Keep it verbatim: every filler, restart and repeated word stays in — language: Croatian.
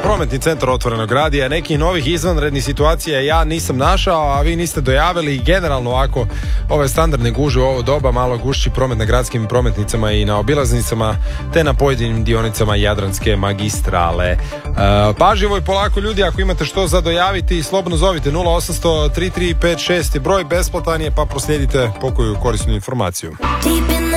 prometni centar Otvorenog radija. Nekih novih izvanrednih situacija ja nisam našao, a vi niste dojavili. Generalno ovako, ove standardne gužve u ovo doba, malo gušći promet na gradskim prometnicama i na obilaznicama, te na pojedinim dionicama Jadranske magistrale. E, pažljivo i polako ljudi, ako imate što za dojaviti, slobodno zovite nula osam zero zero tri tri pet šest, broj besplatan je, pa proslijedite pokoju korisnu informaciju.